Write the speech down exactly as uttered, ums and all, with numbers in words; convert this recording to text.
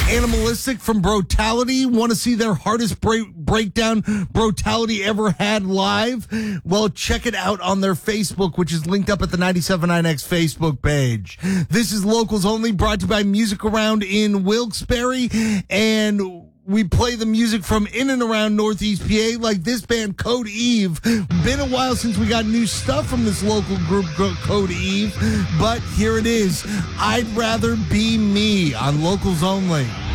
Animalistic from Brutality. Want to see their hardest break- breakdown Brutality ever had live? Well, check it out on their Facebook, which is linked up at the ninety-seven point nine X Facebook page. This is Locals Only, brought to you by Music Around in Wilkes-Barre, and we play the music from in and around Northeast P A, like this band, Code Eve. Been a while since we got new stuff from this local group, Code Eve, but here it is. I'd Rather Be Me on Locals Only.